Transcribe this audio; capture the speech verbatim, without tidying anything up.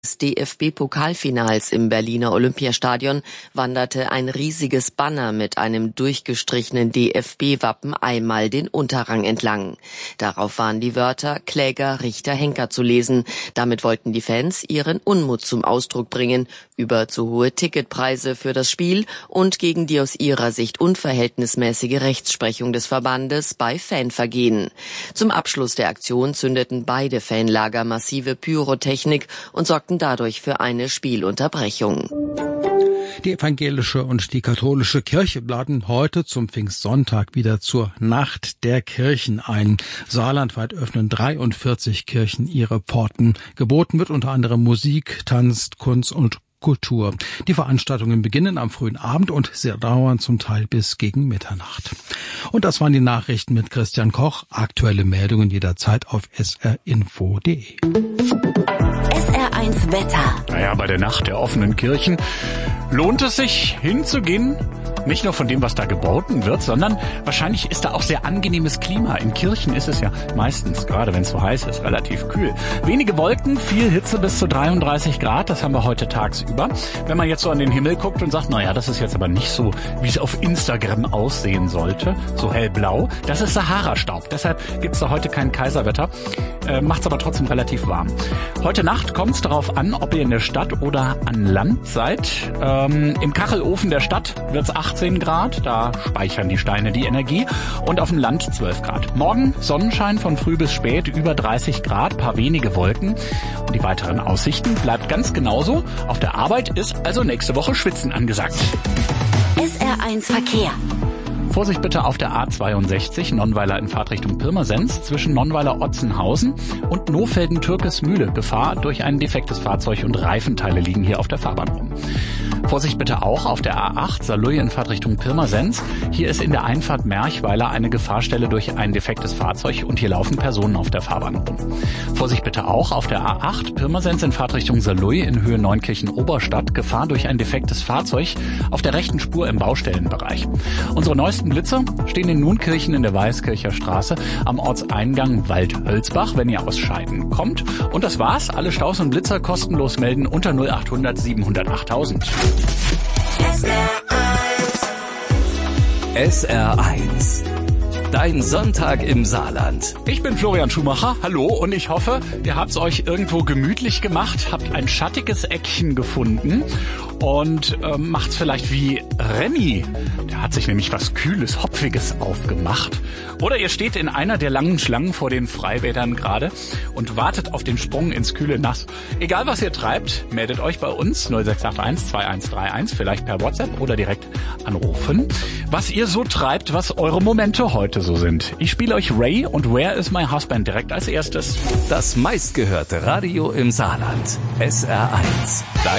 des D F B-Pokalfinals im Berliner Olympiastadion wanderte ein riesiges Banner mit einem durchgestrichenen D F B-Wappen einmal den Unterrang entlang. Darauf waren die Wörter Kläger, Richter, Henker zu lesen. Damit wollten die Fans ihren Unmut zum Ausdruck bringen über zu hohe Ticketpreise für das Spiel und gegen die aus ihrer Sicht unverhältnismäßige Rechtsprechung des Verbandes bei Fanvergehen. Zum Abschluss der Aktion zündeten beide Fanlager massive Pyrotechnik und sorgten dadurch für eine Spielunterbrechung. Die evangelische und die katholische Kirche laden heute zum Pfingstsonntag wieder zur Nacht der Kirchen ein. Saarlandweit öffnen dreiundvierzig Kirchen ihre Pforten. Geboten wird unter anderem Musik, Tanz, Kunst und Kultur. Die Veranstaltungen beginnen am frühen Abend und sie dauern zum Teil bis gegen Mitternacht. Und das waren die Nachrichten mit Christian Koch. Aktuelle Meldungen jederzeit auf s r info punkt d e. S R eins Wetter. Naja, bei der Nacht der offenen Kirchen lohnt es sich hinzugehen. Nicht nur von dem, was da geboten wird, sondern wahrscheinlich ist da auch sehr angenehmes Klima. In Kirchen ist es ja meistens, gerade wenn es so heiß ist, relativ kühl. Wenige Wolken, viel Hitze bis zu dreiunddreißig Grad, das haben wir heute tagsüber. Wenn man jetzt so an den Himmel guckt und sagt, naja, das ist jetzt aber nicht so, wie es auf Instagram aussehen sollte, so hellblau, das ist Sahara-Staub. Deshalb gibt's da heute kein Kaiserwetter, äh, macht's aber trotzdem relativ warm. Heute Nacht kommt's darauf an, ob ihr in der Stadt oder an Land seid. Ähm, im Kachelofen der Stadt wird's achtzehn Grad, da speichern die Steine die Energie, und auf dem Land zwölf Grad. Morgen Sonnenschein von früh bis spät, über dreißig Grad, paar wenige Wolken, und die weiteren Aussichten bleibt ganz genauso. Auf der Arbeit ist also nächste Woche Schwitzen angesagt. S R eins Verkehr. Vorsicht bitte auf der A zweiundsechzig, Nonnweiler in Fahrtrichtung Pirmasens, zwischen Nonnweiler-Otzenhausen und Nofelden-Türkesmühle. Gefahr durch ein defektes Fahrzeug und Reifenteile liegen hier auf der Fahrbahn rum. Vorsicht bitte auch auf der A acht, Saarlouis in Fahrtrichtung Pirmasens. Hier ist in der Einfahrt Merchweiler eine Gefahrstelle durch ein defektes Fahrzeug und hier laufen Personen auf der Fahrbahn rum. Vorsicht bitte auch auf der A acht, Pirmasens in Fahrtrichtung Saarlouis in Höhe Neunkirchen-Oberstadt. Gefahr durch ein defektes Fahrzeug auf der rechten Spur im Baustellenbereich. Unsere neuesten Blitze stehen in Nunkirchen in der Weißkircher Straße am Ortseingang Waldhölzbach, wenn ihr aus Scheiden kommt. Und das war's. Alle Staus und Blitzer kostenlos melden unter null achthundert siebenhundertacht tausend. S R eins. Dein Sonntag im Saarland. Ich bin Florian Schumacher, hallo, und ich hoffe, ihr habt's euch irgendwo gemütlich gemacht, habt ein schattiges Eckchen gefunden und äh, macht's vielleicht wie Remy. Der hat sich nämlich was Kühles, Hopfiges aufgemacht. Oder ihr steht in einer der langen Schlangen vor den Freibädern gerade und wartet auf den Sprung ins kühle Nass. Egal was ihr treibt, meldet euch bei uns null sechs acht eins zwei eins drei eins, vielleicht per WhatsApp oder direkt anrufen, was ihr so treibt, was eure Momente heute so sind. Ich spiele euch Ray und Where is My Husband direkt als erstes. Das meistgehörte Radio im Saarland. S R eins. Dein